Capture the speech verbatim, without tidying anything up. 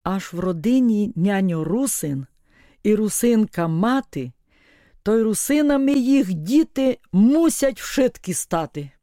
аж в родині няньо русин і русинка мати, то й русинами їх діти мусять вшиткі стати.